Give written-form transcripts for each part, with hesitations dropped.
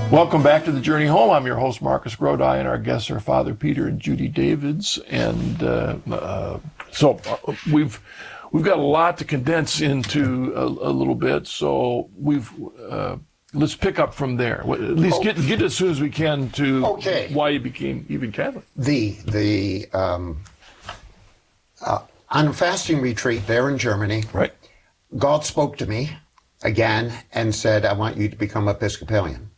Welcome back to The Journey Home. I'm your host, Marcus Grodi, and our guests are Father Peter and Judy Davids. And so we've got a lot to condense into a little bit. So let's pick up from there. At least get as soon as we can to why you became even Catholic. On a fasting retreat there in Germany, right? God spoke to me again and said, "I want you to become Episcopalian."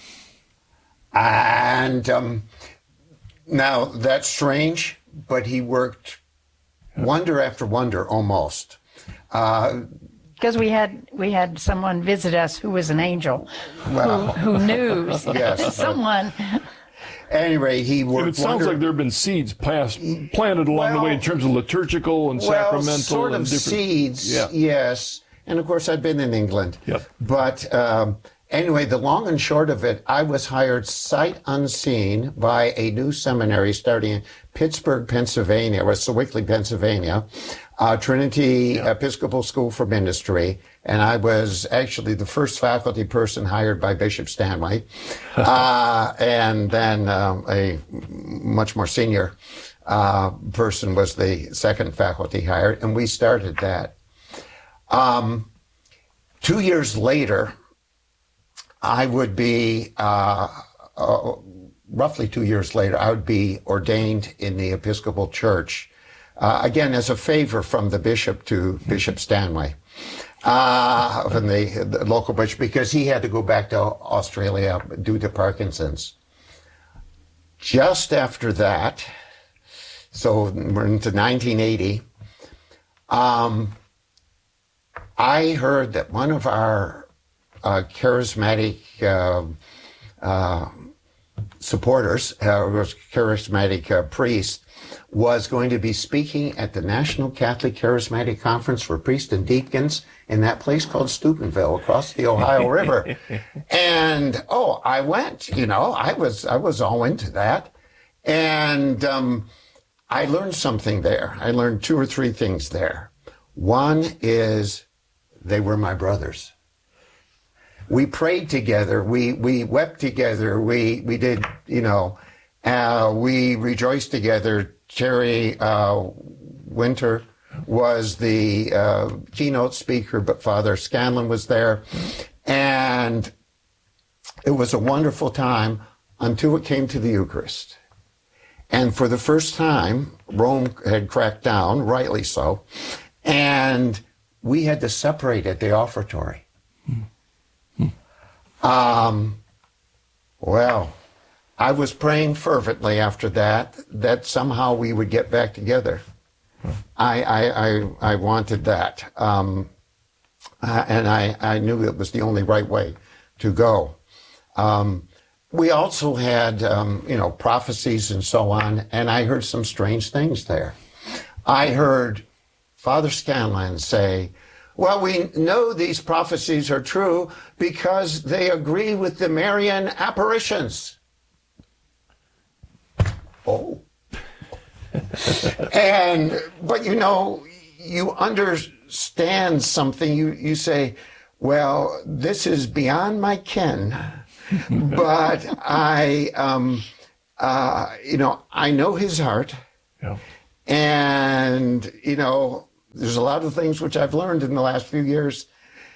And now that's strange, but he worked wonder after wonder almost. Because we had someone visit us who was an angel, who knew someone. Anyway, he worked. And it sounds like there have been seeds planted along the way in terms of liturgical and sacramental sort of and different seeds. Yeah. Yes, and of course I've been in England. Yep. But anyway, the long and short of it, I was hired sight unseen by a new seminary starting in Pittsburgh, Pennsylvania, or Sewickley, Pennsylvania, Trinity Episcopal School for Ministry, and I was actually the first faculty person hired by Bishop Stanley, and then a much more senior person was the second faculty hired, and we started that. 2 years later, I would be, roughly 2 years later, I would be ordained in the Episcopal Church, again, as a favor from the bishop to Bishop Stanley, from the local bishop, because he had to go back to Australia due to Parkinson's. Just after that, so we're into 1980, I heard that one of our charismatic supporters, charismatic priest, was going to be speaking at the National Catholic Charismatic Conference for priests and deacons in that place called Steubenville across the Ohio River. And, I went, I was all into that. And I learned something there. I learned 2 or 3 things there. One is they were my brothers. We prayed together. We wept together. We did, we rejoiced together. Terry Winter was the keynote speaker, but Father Scanlon was there. And it was a wonderful time until it came to the Eucharist. And for the first time, Rome had cracked down, rightly so, and we had to separate at the offertory. Well, I was praying fervently after that somehow we would get back together. I wanted that. And I knew it was the only right way to go. We also had, prophecies and so on, and I heard some strange things there. I heard Father Scanlon say, well, we know these prophecies are true because they agree with the Marian apparitions. Oh. But you understand something. You say, well, this is beyond my ken, but I know his heart. Yeah. And, there's a lot of things which I've learned in the last few years.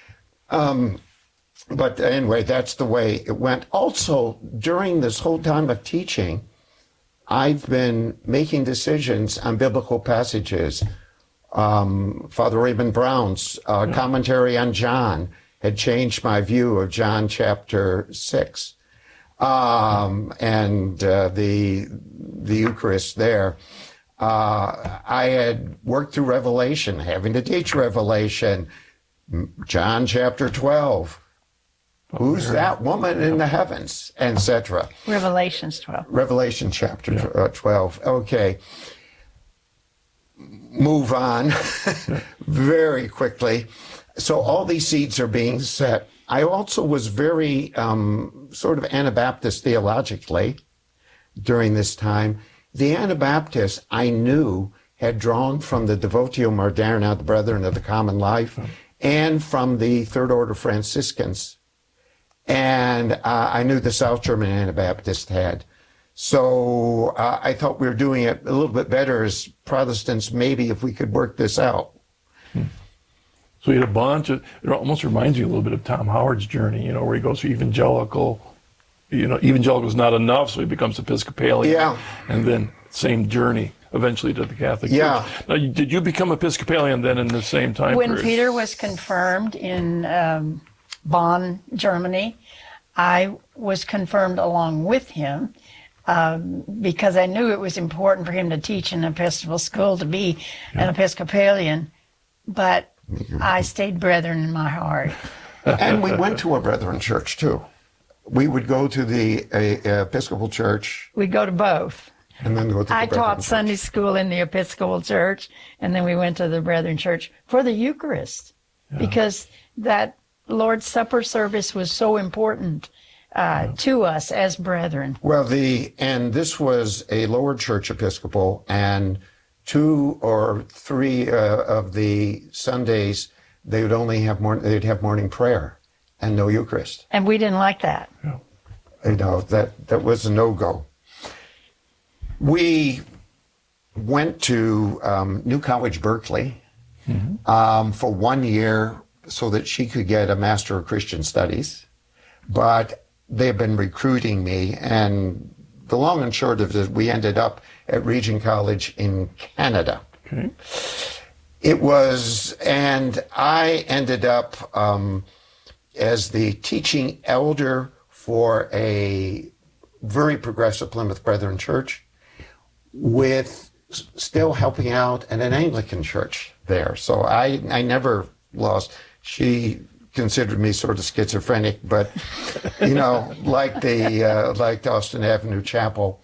But anyway, that's the way it went. Also, during this whole time of teaching, I've been making decisions on biblical passages. Father Raymond Brown's commentary on John had changed my view of John chapter 6. And the Eucharist there. I had worked through Revelation, having to teach Revelation. John chapter 12. Who's that woman in the heavens, etc. Revelations 12. Revelation chapter 12. Okay. Move on very quickly. So all these seeds are being set. I also was very sort of Anabaptist theologically during this time. The Anabaptists, I knew, had drawn from the Devotio Moderna, the Brethren of the Common Life, and from the Third Order Franciscans. and I knew the South German Anabaptists had. So I thought we were doing it a little bit better as Protestants, maybe if we could work this out. So you had a bunch of, it almost reminds you a little bit of Tom Howard's journey, where he goes evangelical. Evangelical is not enough, so he becomes Episcopalian. Yeah. And then same journey eventually to the Catholic Church. Now, did you become Episcopalian then in the same time when period? Peter was confirmed in Bonn, Germany, I was confirmed along with him because I knew it was important for him to teach in an Episcopal school to be an Episcopalian, but I stayed Brethren in my heart. And we went to a Brethren church too. We would go to the Episcopal church. We'd go to both. And then go to the I Brethren taught church. Sunday school in the Episcopal church, and then we went to the Brethren church for the Eucharist, because that Lord's Supper service was so important to us as brethren. Well, and this was a lower church Episcopal, and 2 or 3 of the Sundays they would only have they'd have morning prayer and no Eucharist. And we didn't like that. That was a no-go. We went to New College, Berkeley for 1 year so that she could get a Master of Christian Studies. But they've been recruiting me, and the long and short of it, we ended up at Regent College in Canada. Okay. And I ended up as the teaching elder for a very progressive Plymouth Brethren church, with still helping out at an Anglican church there. So I never lost. She considered me sort of schizophrenic, but like Austin Avenue Chapel.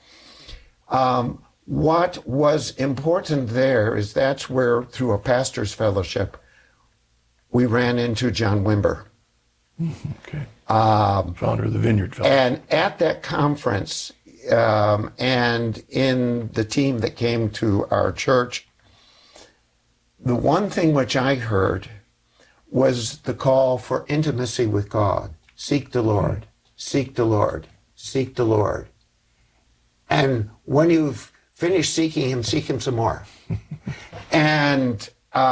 What was important there is that's where, through a pastor's fellowship, we ran into John Wimber. Okay. Founder of the Vineyard Fellowship. And at that conference, and in the team that came to our church, the one thing which I heard was the call for intimacy with God. Seek the Lord, seek the Lord, seek the Lord. And when you've finished seeking him, seek him some more. And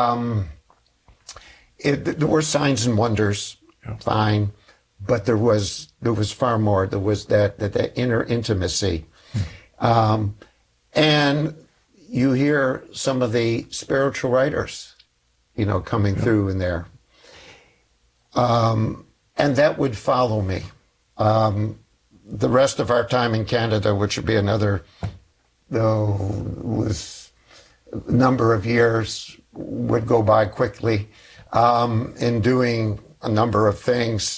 there were signs and wonders, fine, but there was far more. There was that inner intimacy. And you hear some of the spiritual writers, coming through in there. And that would follow me. The rest of our time in Canada, which would be another number of years, would go by quickly in doing a number of things.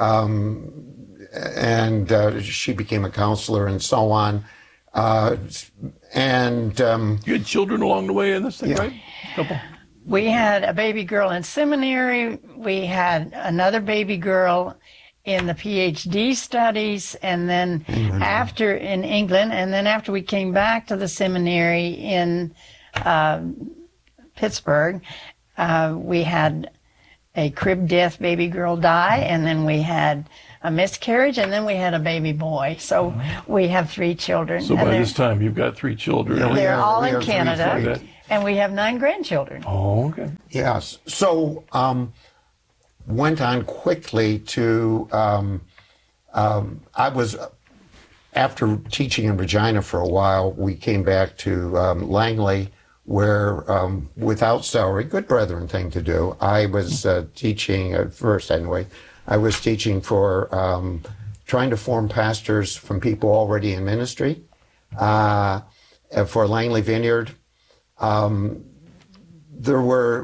And she became a counselor and so on. You had children along the way in this thing, right? A couple. We had a baby girl in seminary. We had another baby girl in the PhD studies, and then in England, and then after we came back to the seminary in Pittsburgh, we had a crib death baby girl die, and then we had a miscarriage, and then we had a baby boy. So we have 3 children. So by this time, you've got 3 children. They're all in Canada, and we have 9 grandchildren. Oh, okay. Yes. So went on quickly to, after teaching in Regina for a while, we came back to Langley, where without salary, good brethren thing to do. I was teaching at first anyway. I was teaching for trying to form pastors from people already in ministry for Langley Vineyard. There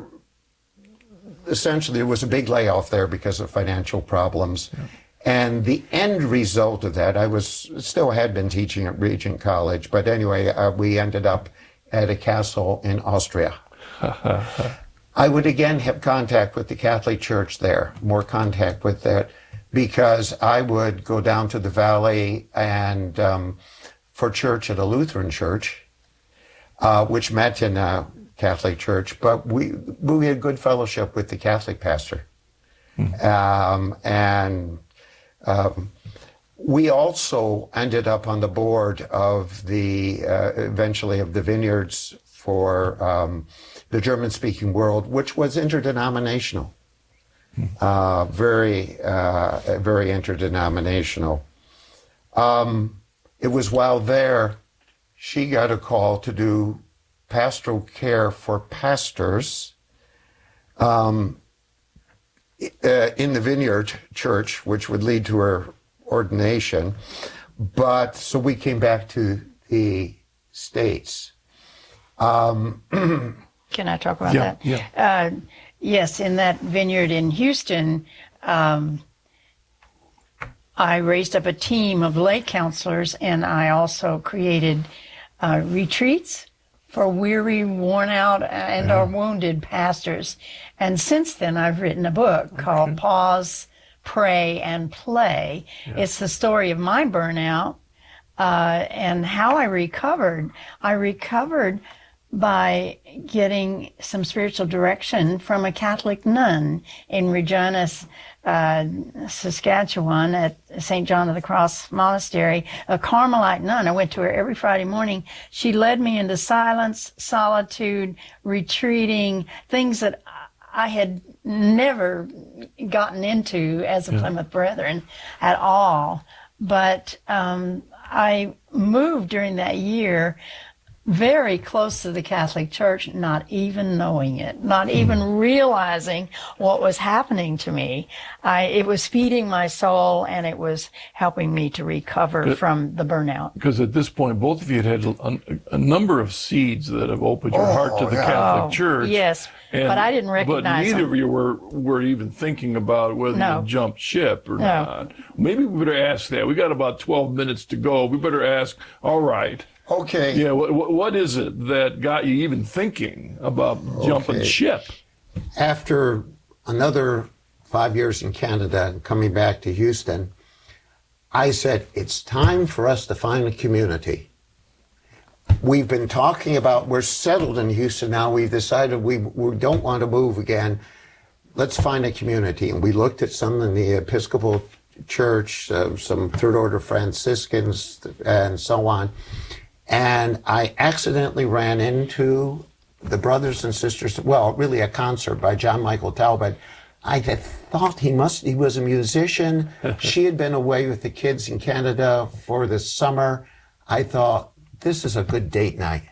was a big layoff there because of financial problems. Yeah. And the end result of that, I had been teaching at Regent College, but anyway, we ended up at a castle in Austria. I would again have contact with the Catholic Church there, more contact with that, because I would go down to the valley and for church at a Lutheran church, which met in a Catholic church, but we had good fellowship with the Catholic pastor. And We also ended up on the board of eventually of the Vineyards for the German-speaking world, which was interdenominational, very interdenominational. It was while there, she got a call to do pastoral care for pastors in the Vineyard Church, which would lead to her ordination. But so we came back to the States. Can I talk about that? Yeah. Yes, in that vineyard in Houston, I raised up a team of lay counselors, and I also created retreats for weary, worn out, and or wounded pastors. And since then, I've written a book called Pause, Pray, and Play. Yeah. It's the story of my burnout and how I recovered. I recovered by getting some spiritual direction from a Catholic nun in Regina, Saskatchewan, at St. John of the Cross Monastery, a Carmelite nun. I went to her every Friday morning. She led me into silence, solitude, retreating, things that I had never gotten into as a Plymouth Brethren at all. But I moved during that year very close to the Catholic Church, not even knowing it, not even realizing what was happening to me. It was feeding my soul, and it was helping me to recover from the burnout. Because at this point, both of you had a number of seeds that have opened your heart to the Catholic Church. Yes, but I didn't recognize But neither them. of you were even thinking about whether you jumped ship or not. Maybe we better ask that. We got about 12 minutes to go. We better ask, all right. Okay. Yeah, what is it that got you even thinking about jumping ship? After another 5 years in Canada and coming back to Houston, I said, it's time for us to find a community. We've been talking about, we're settled in Houston now. We've decided we don't want to move again. Let's find a community. And we looked at some in the Episcopal Church, some Third Order Franciscans, and so on. And I accidentally ran into the Brothers and Sisters, well, really a concert by John Michael Talbot. I had thought he was a musician. She had been away with the kids in Canada for the summer. I thought, this is a good date night.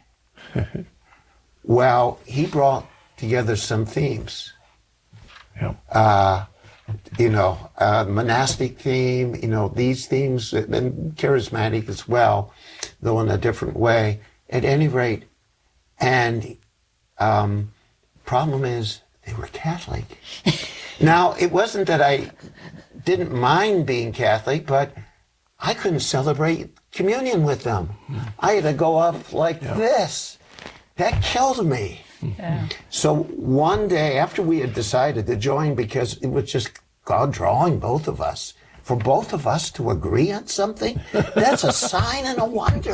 Well, he brought together some themes. Yeah. Monastic theme, these themes, and charismatic as well, though in a different way. At any rate, and problem is, they were Catholic. Now, it wasn't that I didn't mind being Catholic, but I couldn't celebrate communion with them. I had to go up like this. That killed me. Yeah. So one day, after we had decided to join, because it was just God drawing both of us, for both of us to agree on something, that's a sign and a wonder.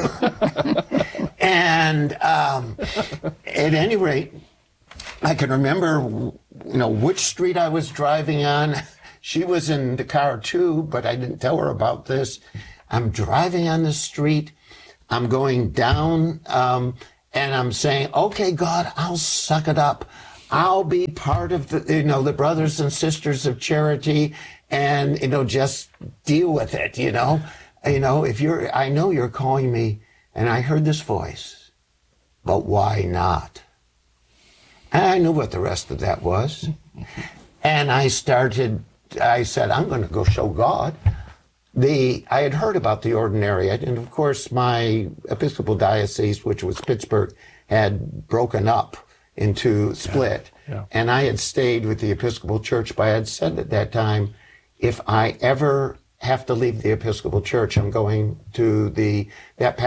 And at any rate, I can remember, which street I was driving on. She was in the car too, but I didn't tell her about this. I'm driving on the street. I'm going down, and I'm saying, okay, God, I'll suck it up. I'll be part of the Brothers and Sisters of Charity, and, just deal with it, I know you're calling me, and I heard this voice, but why not? And I knew what the rest of that was. And I said, I'm going to go show God. I had heard about the ordinariate, and of course my Episcopal diocese, which was Pittsburgh, had broken up into split. Yeah. And I had stayed with the Episcopal Church, but I had said at that time, if I ever have to leave the Episcopal Church, I'm going to that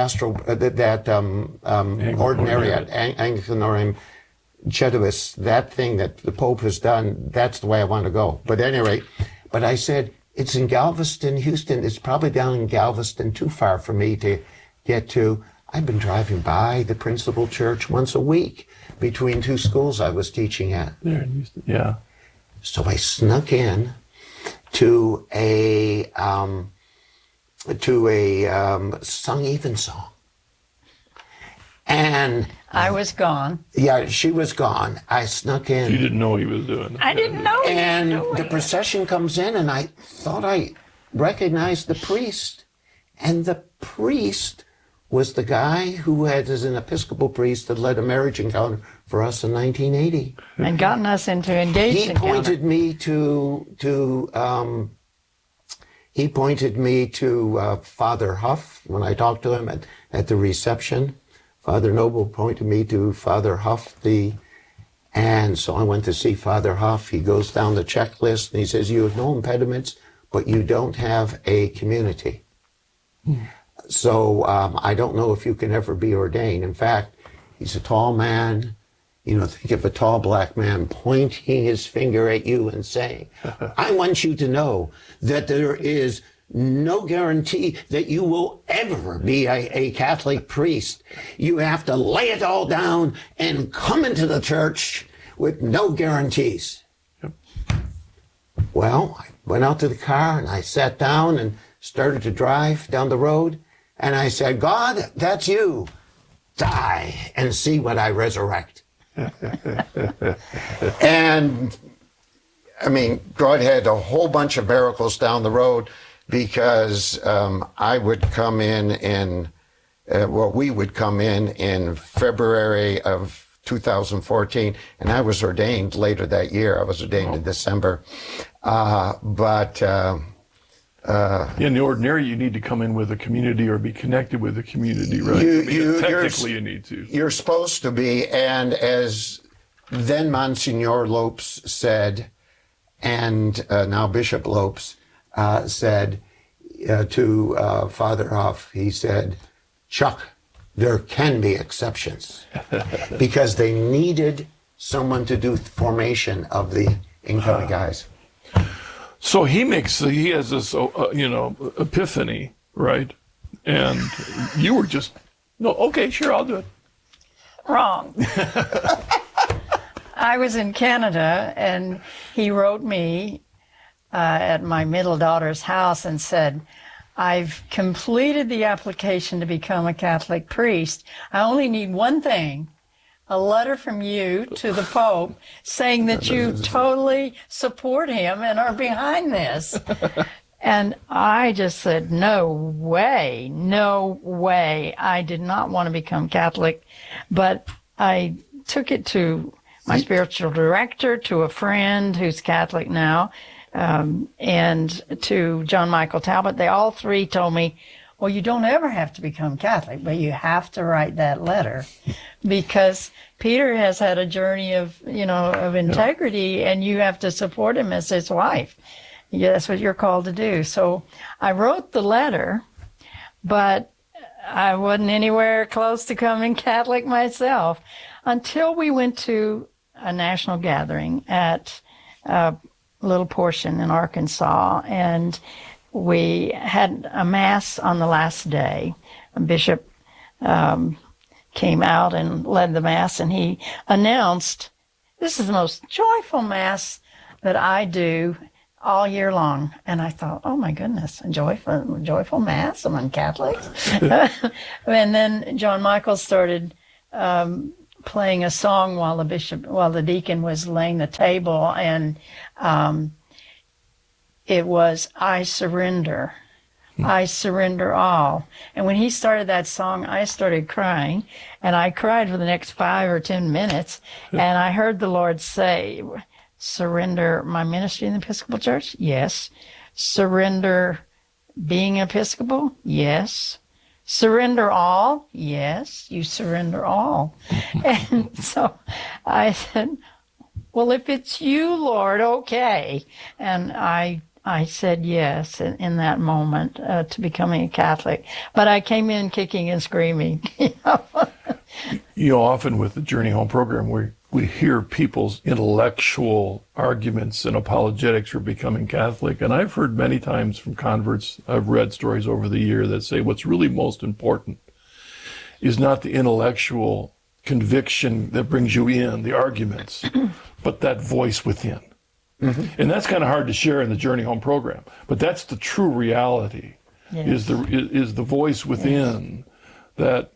ordinariate, Anglicanorum Cetuus, that thing that the Pope has done, that's the way I want to go. But at any rate, but I said, it's in Galveston, Houston. It's probably down in Galveston, too far for me to get to. I've been driving by the principal church once a week between two schools I was teaching at. There in Houston, yeah. So I snuck in, to a sung evensong. And I was gone. yeah, she was gone. I snuck in. You didn't know what he was doing. I didn't know. And the procession comes in, and I thought I recognized the priest. And the priest was the guy who had, as an Episcopal priest, had led a marriage encounter for us in 1980. And gotten us into engaged He encounter. pointed me to Father Huff when I talked to him at the reception. Father Noble pointed me to Father Huff, and so I went to see Father Huff. He goes down the checklist and he says, "You have no impediments, but you don't have a community. So I don't know if you can ever be ordained." In fact, he's a tall man. You know, think of a tall black man pointing his finger at you and saying, "I want you to know that there is no guarantee that you will ever be a Catholic priest. You have to lay it all down and come into the church with no guarantees." Yep. Well, I went out to the car and I sat down and started to drive down the road. And I said, "God, that's you. Die and see what I resurrect." And I mean, God had a whole bunch of miracles down the road, because I would come we would come in February of 2014, and I was ordained later that year. I was ordained in December. In the ordinary, you need to come in with a community or be connected with a community, right? Technically, you need to. You're supposed to be, and as then Monsignor Lopes said, and now Bishop Lopes said to Father Huff, he said, "Chuck, there can be exceptions," because they needed someone to do formation of the incoming guys. So he has this, epiphany, right? And you were just, "No, okay, sure, I'll do it." Wrong. I was in Canada, and he wrote me at my middle daughter's house and said, "I've completed the application to become a Catholic priest. I only need one thing, a letter from you to the Pope saying that you totally support him and are behind this." And I just said, no way. I did not want to become Catholic, but I took it to my spiritual director, to a friend who's Catholic now, and to John Michael Talbot. They all three told me, "Well, you don't ever have to become Catholic, but you have to write that letter, because Peter has had a journey of integrity, and you have to support him as his wife. Yeah, that's what you're called to do." So I wrote the letter, but I wasn't anywhere close to becoming Catholic myself until we went to a national gathering at Little Portion in Arkansas, and we had a mass on the last day. A bishop came out and led the mass, and he announced, "This is the most joyful mass that I do all year long." And I thought, oh my goodness, a joyful mass among Catholics. And then John Michael started playing a song while the deacon was laying the table, and it was, "I surrender. I surrender all." And when he started that song, I started crying, and I cried for the next 5 or 10 minutes. And I heard the Lord say, "Surrender my ministry in the Episcopal Church?" Yes. "Surrender being Episcopal?" Yes. "Surrender all?" Yes, you surrender all. And so I said, "Well, if it's you, Lord, okay." And I said yes in that moment to becoming a Catholic. But I came in kicking and screaming. Often with the Journey Home program, we hear people's intellectual arguments and apologetics for becoming Catholic. And I've heard many times from converts, I've read stories over the year that say what's really most important is not the intellectual conviction that brings you in, the arguments, but that voice within. And that's kind of hard to share in the Journey Home program. But that's the true reality, is the voice within that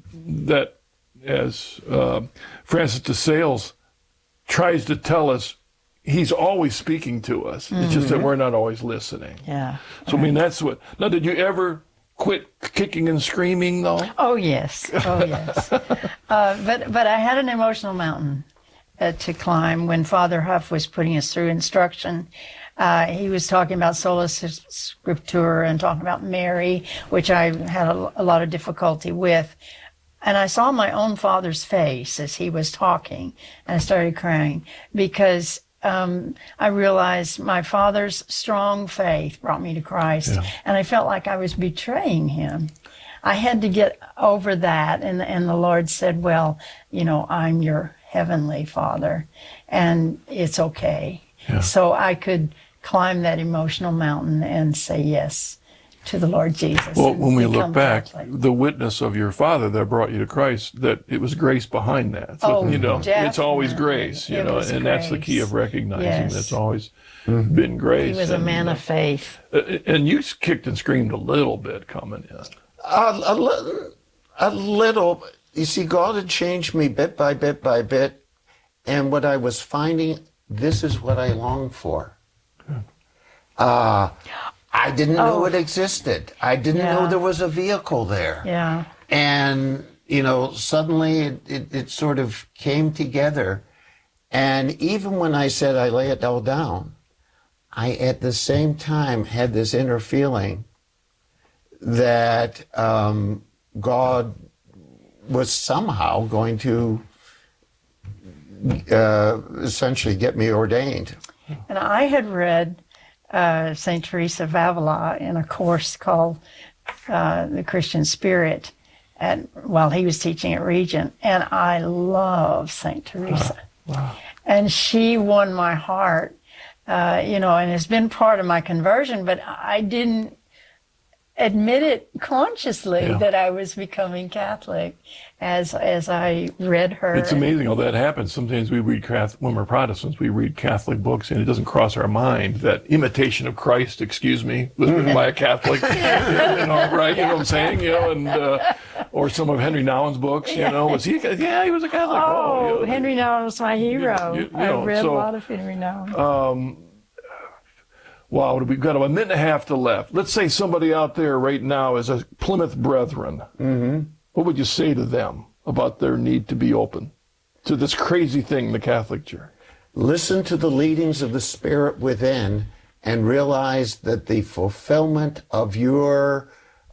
as Francis de Sales tries to tell us, he's always speaking to us. It's just that we're not always listening. Yeah. So, I mean, that's what. Now, did you ever quit kicking and screaming, though? Oh, yes. Oh, yes. But I had an emotional mountain to climb when Father Huff was putting us through instruction. He was talking about sola scriptura and talking about Mary, which I had a lot of difficulty with. And I saw my own father's face as he was talking, and I started crying because I realized my father's strong faith brought me to Christ, and I felt like I was betraying him. I had to get over that, and the Lord said, well, you know, I'm your heavenly Father, and it's okay. Yeah. So I could climb that emotional mountain and say yes to the Lord Jesus. Well, when we look back, Catholic. the witness of your father that brought you to Christ, that it was grace behind that. So, you know, it's always grace, you know, and that's the key of recognizing that's always been grace. He was a man of faith. And you kicked and screamed a little bit coming in. A little. You see, God had changed me bit by bit by bit, and what I was finding, this is what I longed for. I didn't know it existed. I didn't know there was a vehicle there. Yeah. And, you know, suddenly it sort of came together. And even when I said I lay it all down, I at the same time had this inner feeling that God was somehow going to essentially get me ordained. And I had read St. Teresa of Avila in a course called The Christian Spirit while he was teaching at Regent, and I love St. Teresa. Wow. And she won my heart, you know, and has been part of my conversion, but I didn't admit it consciously that I was becoming Catholic as I read her. It's amazing how that happens. Sometimes we read, when we're Protestants, we read Catholic books and it doesn't cross our mind that Imitation of Christ, was written by a Catholic. You know, right? You know what I'm saying? You know, and or some of Henry Nouwen's books, you know, was he? Yeah, he was a Catholic. Oh, you know, Henry Nouwen was my hero. You know, I read a lot of Henry Nouwen. Wow, we've got a minute and a half to left. Let's say somebody out there right now is a Plymouth Brethren. What would you say to them about their need to be open to this crazy thing, the Catholic Church? Listen to the leadings of the Spirit within and realize that the fulfillment of your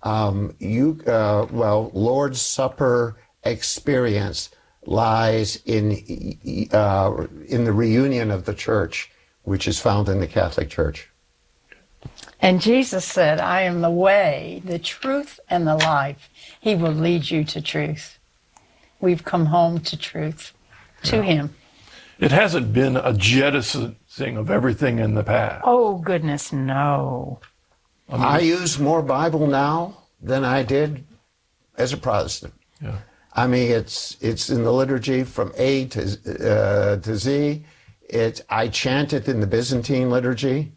Lord's Supper experience lies in the reunion of the church, which is found in the Catholic Church. And Jesus said, I am the way, the truth, and the life. He will lead you to truth. We've come home to truth, to Him. It hasn't been a jettisoning of everything in the past. Oh, goodness, no. I use more Bible now than I did as a Protestant. Yeah. I mean, it's in the liturgy from A to Z. I chant it in the Byzantine liturgy.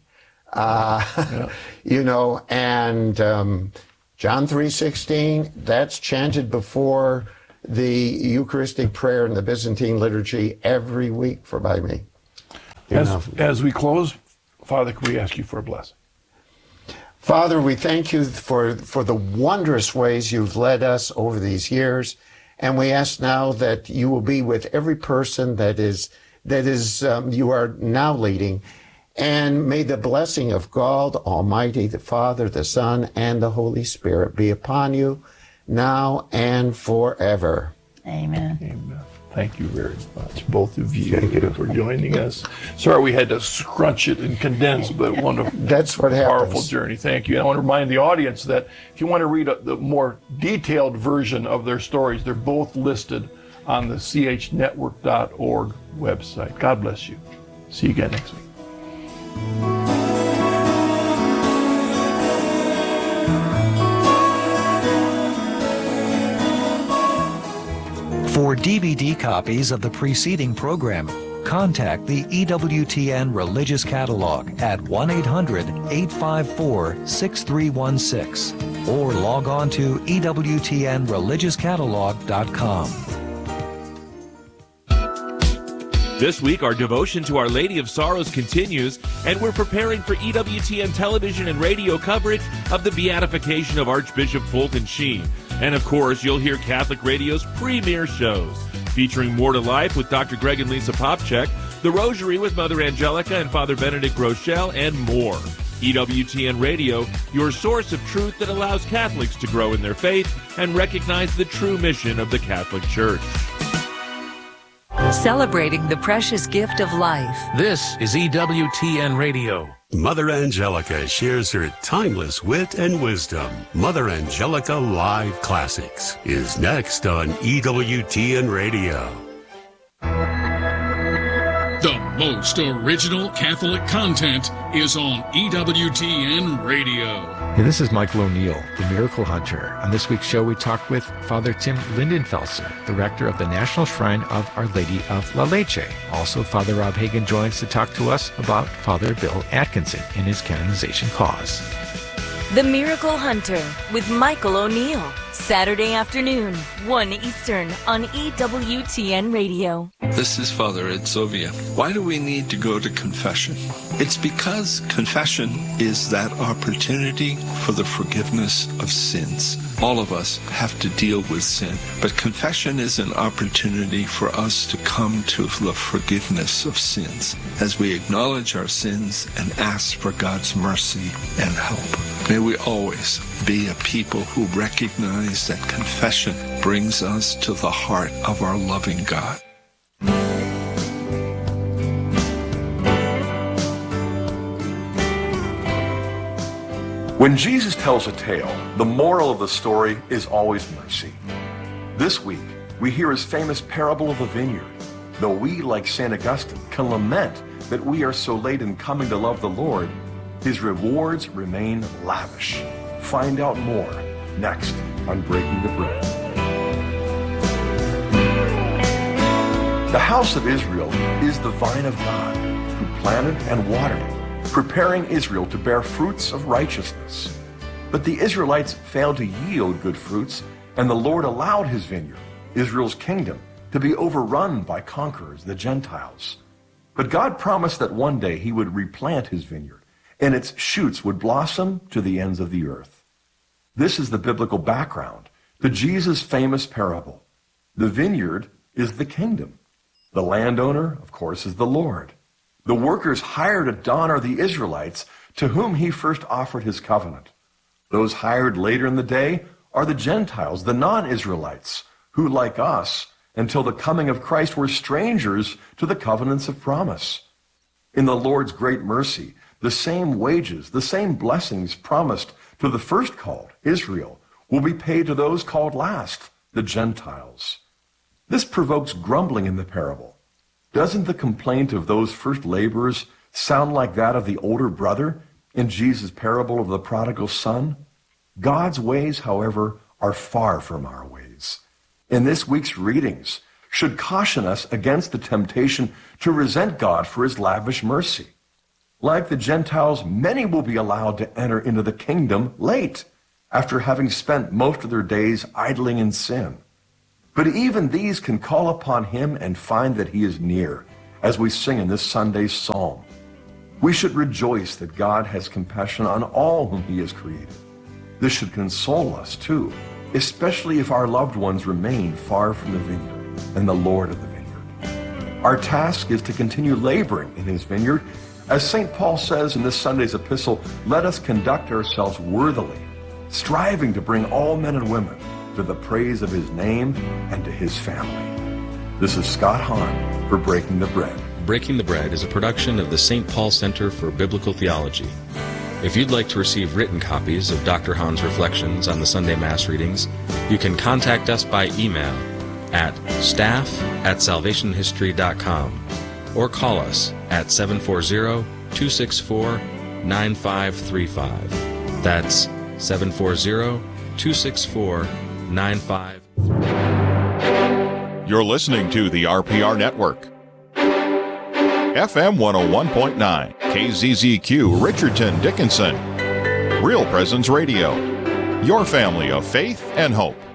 You know, and John 3:16, that's chanted before the Eucharistic prayer in the Byzantine liturgy every week by me. As we close, Father, can we ask you for a blessing? Father, we thank you for the wondrous ways you've led us over these years, and we ask now that you will be with every person that is you are now leading. And may the blessing of God Almighty, the Father, the Son, and the Holy Spirit be upon you now and forever. Amen. Amen. Thank you very much, both of you, for joining us. Sorry we had to scrunch it and condense, but wonderful. That's what happens. Powerful journey. Thank you. And I want to remind the audience that if you want to read the more detailed version of their stories, they're both listed on the chnetwork.org website. God bless you. See you again next week. For DVD copies of the preceding program, contact the EWTN Religious Catalog at 1-800-854-6316 or log on to EWTNReligiousCatalog.com. This week, our devotion to Our Lady of Sorrows continues, and we're preparing for EWTN television and radio coverage of the beatification of Archbishop Fulton Sheen. And of course, you'll hear Catholic Radio's premier shows, featuring More to Life with Dr. Greg and Lisa Popchak, The Rosary with Mother Angelica and Father Benedict Groeschel, and more. EWTN Radio, your source of truth that allows Catholics to grow in their faith and recognize the true mission of the Catholic Church. Celebrating the precious gift of life. This is EWTN Radio. Mother Angelica shares her timeless wit and wisdom. Mother Angelica Live Classics is next on EWTN Radio. The most original Catholic content is on EWTN Radio. Hey, this is Michael O'Neill, the Miracle Hunter. On this week's show, we talked with Father Tim Lindenfelser, the rector of the National Shrine of Our Lady of La Leche. Also, Father Rob Hagan joins to talk to us about Father Bill Atkinson and his canonization cause. The Miracle Hunter with Michael O'Neill. Saturday afternoon, 1 Eastern on EWTN Radio. This is Father Ed Sovia. Why do we need to go to confession? It's because confession is that opportunity for the forgiveness of sins. All of us have to deal with sin, but confession is an opportunity for us to come to the forgiveness of sins as we acknowledge our sins and ask for God's mercy and help. May we always be a people who recognize that confession brings us to the heart of our loving God. When Jesus tells a tale, the moral of the story is always mercy. This week, we hear his famous parable of the vineyard. Though we, like St. Augustine, can lament that we are so late in coming to love the Lord, his rewards remain lavish. Find out more next on Breaking the Bread. The house of Israel is the vine of God, who planted and watered it, preparing Israel to bear fruits of righteousness. But the Israelites failed to yield good fruits, and the Lord allowed his vineyard, Israel's kingdom, to be overrun by conquerors, the Gentiles. But God promised that one day he would replant his vineyard, and its shoots would blossom to the ends of the earth. This is the biblical background to Jesus' famous parable. The vineyard is the kingdom. The landowner, of course, is the Lord. The workers hired at dawn are the Israelites, to whom he first offered his covenant. Those hired later in the day are the Gentiles, the non-Israelites, who, like us, until the coming of Christ, were strangers to the covenants of promise. In the Lord's great mercy, the same wages, the same blessings promised to the first called, Israel, will be paid to those called last, the Gentiles. This provokes grumbling in the parable. Doesn't the complaint of those first laborers sound like that of the older brother in Jesus' parable of the prodigal son? God's ways, however, are far from our ways. In this week's readings should caution us against the temptation to resent God for his lavish mercy. Like the Gentiles, many will be allowed to enter into the kingdom late, after having spent most of their days idling in sin. But even these can call upon him and find that he is near, as we sing in this Sunday's psalm. We should rejoice that God has compassion on all whom he has created. This should console us, too, especially if our loved ones remain far from the vineyard and the Lord of the vineyard. Our task is to continue laboring in his vineyard. As St. Paul says in this Sunday's epistle, let us conduct ourselves worthily, striving to bring all men and women to the praise of his name and to his family. This is Scott Hahn for Breaking the Bread. Breaking the Bread is a production of the St. Paul Center for Biblical Theology. If you'd like to receive written copies of Dr. Hahn's reflections on the Sunday Mass readings, you can contact us by email at staff@salvationhistory.com or call us at 740-264-9535. That's 740-264-9535. You're listening to the RPR Network. FM 101.9, KZZQ Richardson Dickinson. Real Presence Radio, your family of faith and hope.